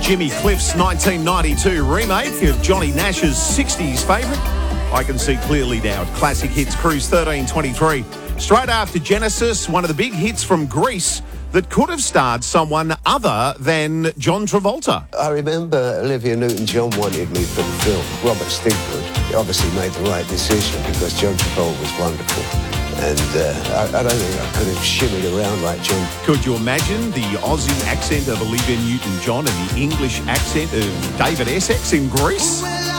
Jimmy Cliff's 1992 remake of Johnny Nash's 60s favourite, I Can See Clearly Now. Classic Hits Cruise 1323. Straight after Genesis, one of the big hits from Greece that could have starred someone other than John Travolta. I remember Olivia Newton-John wanted me for the film. Robert Stigwood obviously made the right decision because John Travolta was wonderful. And I don't think I could have shimmied around like John. Could you imagine the Aussie accent of Olivia Newton-John and the English accent of David Essex in Greece?